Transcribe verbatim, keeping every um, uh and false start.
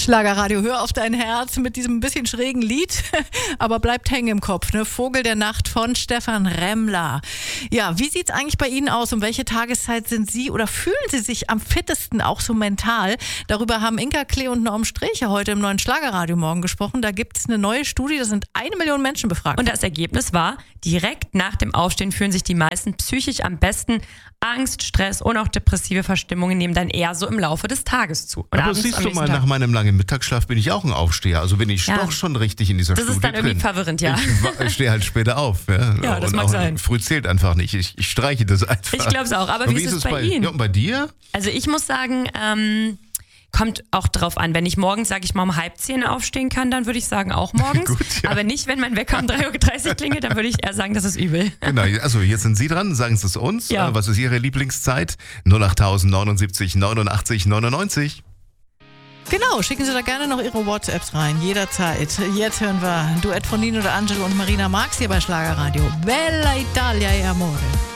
Schlagerradio, hör auf dein Herz mit diesem bisschen schrägen Lied, aber bleibt hängen im Kopf, ne? Vogel der Nacht von Stefan Remmler. Ja, wie sieht's eigentlich bei Ihnen aus? Um welche Tageszeit sind Sie oder fühlen Sie sich am fittesten, auch so mental? Darüber haben Inka Klee und Norm Sträche heute im neuen Schlagerradio morgen gesprochen. Da gibt es eine neue Studie, da sind eine Million Menschen befragt. Und das Ergebnis war, direkt nach dem Aufstehen fühlen sich die meisten psychisch am besten. Angst, Stress und auch depressive Verstimmungen nehmen dann eher so im Laufe des Tages zu. Und aber siehst du mal, Tag. nach meinem langen Mittagsschlaf bin ich auch ein Aufsteher. Also bin ich ja. doch schon richtig in dieser das Studie Das ist dann irgendwie drin. verwirrend, ja. Ich, ich stehe halt später auf. Ja, ja das und mag auch sein. Früh zählt einfach nicht. Ich, ich streiche das einfach. Ich glaube es auch. Aber und wie, wie ist es bei, bei Ihnen? Ja, und bei dir? Also ich muss sagen, ähm... kommt auch drauf an. Wenn ich morgens, sage ich mal, um halb zehn aufstehen kann, dann würde ich sagen, auch morgens. Gut, ja. Aber nicht, wenn mein Wecker um drei Uhr dreißig klingelt, dann würde ich eher sagen, das ist übel. Genau, also jetzt sind Sie dran, sagen Sie es uns. Ja. Was ist Ihre Lieblingszeit? null acht neunundsiebzig neunundachtzig neunundneunzig. Genau, schicken Sie da gerne noch Ihre WhatsApps rein, jederzeit. Jetzt hören wir ein Duett von Nino D'Angelo und Marina Marx hier bei Schlagerradio. Bella Italia e Amore.